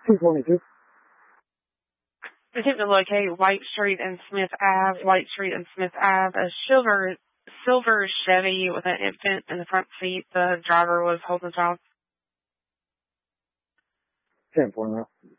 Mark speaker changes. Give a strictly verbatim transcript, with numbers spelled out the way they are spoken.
Speaker 1: two twenty-two.
Speaker 2: Attempt to locate White Street and Smith Ave, White Street and Smith Ave. A silver, silver Chevy with an infant in the front seat. The driver was holding the child.
Speaker 1: ten four now.